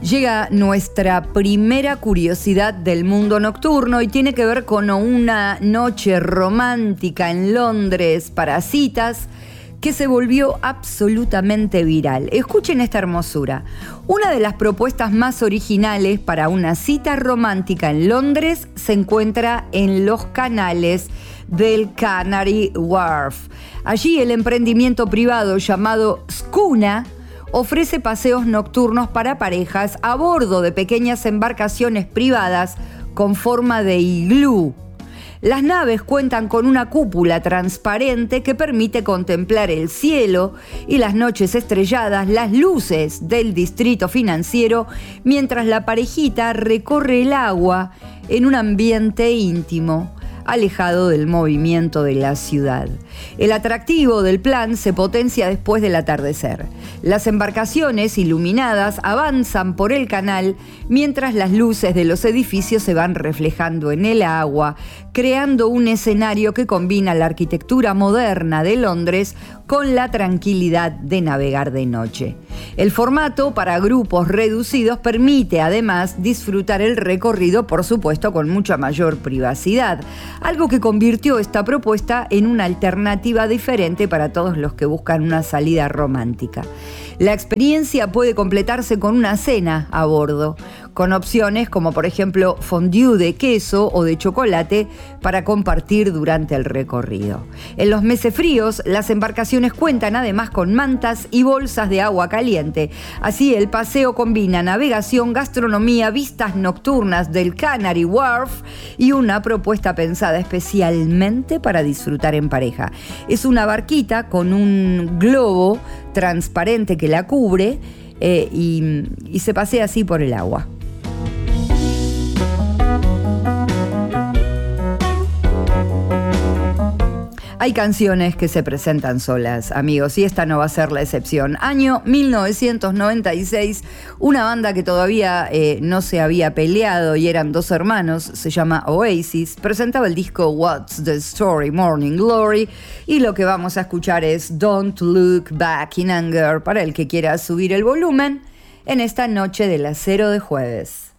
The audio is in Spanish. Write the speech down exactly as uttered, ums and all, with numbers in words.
Llega nuestra primera curiosidad del mundo nocturno y tiene que ver con una noche romántica en Londres para citas que se volvió absolutamente viral. Escuchen esta hermosura. Una de las propuestas más originales para una cita romántica en Londres se encuentra en los canales del Canary Wharf. Allí el emprendimiento privado llamado Schooner ofrece paseos nocturnos para parejas a bordo de pequeñas embarcaciones privadas con forma de iglú. Las naves cuentan con una cúpula transparente que permite contemplar el cielo y las noches estrelladas, las luces del distrito financiero, mientras la parejita recorre el agua en un ambiente íntimo, alejado del movimiento de la ciudad. El atractivo del plan se potencia después del atardecer. Las embarcaciones iluminadas avanzan por el canal mientras las luces de los edificios se van reflejando en el agua, creando un escenario que combina la arquitectura moderna de Londres con la tranquilidad de navegar de noche. El formato para grupos reducidos permite además disfrutar el recorrido, por supuesto, con mucha mayor privacidad, algo que convirtió esta propuesta en una alternativa diferente para todos los que buscan una salida romántica. La experiencia puede completarse con una cena a bordo, con opciones como por ejemplo fondue de queso o de chocolate para compartir durante el recorrido. En los meses fríos, las embarcaciones cuentan además con mantas y bolsas de agua caliente. Así, el paseo combina navegación, gastronomía, vistas nocturnas del Canary Wharf y una propuesta pensada especialmente para disfrutar en pareja. Es una barquita con un globo transparente que la cubre eh, y, y se pasea así por el agua. Hay canciones que se presentan solas, amigos, y esta no va a ser la excepción. Año mil novecientos noventa y seis, una banda que todavía eh, no se había peleado y eran dos hermanos, se llama Oasis, presentaba el disco What's the Story, Morning Glory, y lo que vamos a escuchar es Don't Look Back in Anger, para el que quiera subir el volumen en esta noche del acero de jueves.